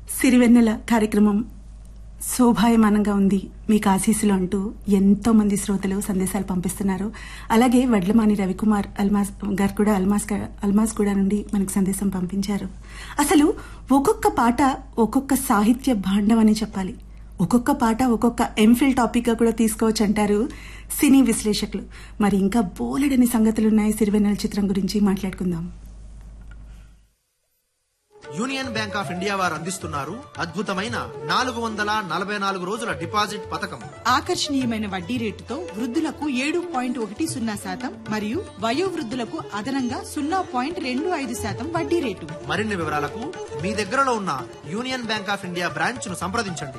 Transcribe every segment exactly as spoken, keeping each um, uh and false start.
సిరివెన్నెల కార్యక్రమం శోభాయమానంగా ఉంది, మీకు ఆశీస్సులు అంటూ ఎంతో మంది శ్రోతలు సందేశాలు పంపిస్తున్నారు. అలాగే వడ్లమాని రవికుమార్ అల్మాస్ గారు కూడా అల్మాస్ అల్మాస్ కూడా నుండి మనకు సందేశం పంపించారు. అసలు ఒక్కొక్క పాట ఒక్కొక్క సాహిత్య భాండం అని చెప్పాలి. ఒక్కొక్క పాట ఒక్కొక్క ఎంఫిల్ టాపిక్ గా కూడా తీసుకోవచ్చు అంటారు సినీ విశ్లేషకులు. మరి ఇంకా బోలెడని సంగతులున్నాయి సిరివెన్నెల చిత్రం గురించి మాట్లాడుకుందాం. యూనియన్ బ్యాంక్ ఆఫ్ ఇండియా వారు అందిస్తున్నారు అద్భుతమైన నాలుగు వందల నలభై నాలుగు రోజుల డిపాజిట్ పథకం. ఆకర్షణీయమైన వడ్డీ రేటుతో వృద్ధులకు ఏడు పాయింట్ ఒకటి సున్నా శాతం మరియు వయోవృద్ధులకు అదనంగా సున్నా పాయింట్ రెండు ఐదు శాతం వడ్డీ రేటు. మరిన్ని వివరాలకు మీ దగ్గరలో ఉన్న union bank of India branch ను సంప్రదించండి.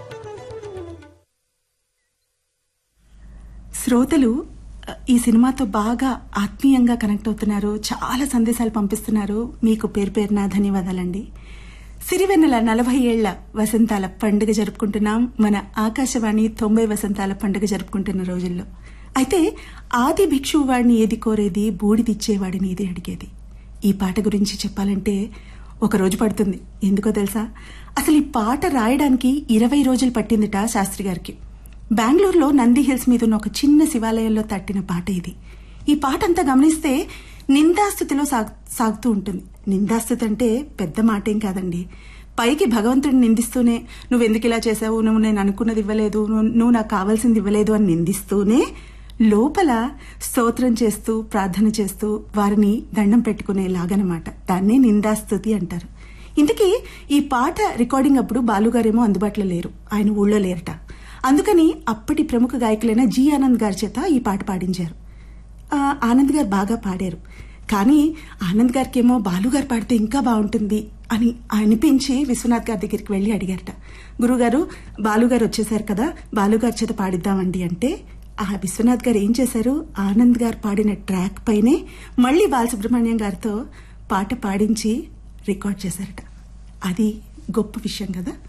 శ్రోతలు ఈ సినిమాతో బాగా ఆత్మీయంగా కనెక్ట్ అవుతున్నారు, చాలా సందేశాలు పంపిస్తున్నారు. మీకు పేరు పేరున ధన్యవాదాలండి. సిరివెన్నెల నలభై ఏళ్ల వసంతాల పండుగ జరుపుకుంటున్నాం. మన ఆకాశవాణి తొంభై వసంతాల పండుగ జరుపుకుంటున్న రోజుల్లో. అయితే ఆది భిక్షువు వాడిని ఏది కోరేది, బూడిదిచ్చేవాడిని ఏది అడిగేది. ఈ పాట గురించి చెప్పాలంటే ఒక రోజు పడుతుంది. ఎందుకో తెలుసా? అసలు ఈ పాట రాయడానికి ఇరవై రోజులు పట్టిందిట శాస్త్రి గారికి. బెంగళూరులో నంది హిల్స్ మీద ఉన్న ఒక చిన్న శివాలయంలో తట్టిన పాట ఇది. ఈ పాట అంతా గమనిస్తే నిందాస్తుతిలో సాగుతూ ఉంటుంది. నిందాస్తుతి అంటే పెద్ద మాటేం కాదండి. పైకి భగవంతుడిని నిందిస్తూనే నువ్వెందుకు ఇలా చేసావు, నువ్వు నేను అనుకున్నది ఇవ్వలేదు, నువ్వు నాకు కావాల్సింది ఇవ్వలేదు అని నిందిస్తూనే లోపల స్తోత్రం చేస్తూ ప్రార్థన చేస్తూ వారిని దండం పెట్టుకునేలాగనమాట. దాన్నే నిందాస్తుతి అంటారు. ఇంతకీ ఈ పాట రికార్డింగ్ అప్పుడు బాలుగారేమో అందుబాటులో లేరు, ఆయన ఊళ్ళో లేరట. అందుకని అప్పటి ప్రముఖ గాయకులైన జి ఆనంద్ గారి చేత ఈ పాట పాడించారు. ఆనంద్ గారు బాగా పాడారు. కానీ ఆనంద్ గారికి ఏమో బాలుగారు పాడితే ఇంకా బాగుంటుంది అని అనిపించి విశ్వనాథ్ గారి దగ్గరికి వెళ్లి అడిగారట, గురుగారు బాలుగారు వచ్చేసారు కదా, బాలుగారి చేత పాడిద్దామండి అంటే ఆ విశ్వనాథ్ గారు ఏం చేశారు, ఆనంద్ గారు పాడిన ట్రాక్ పైనే మళ్లీ బాలసుబ్రహ్మణ్యం గారితో పాట పాడించి రికార్డ్ చేశారట. అది గొప్ప విషయం కదా.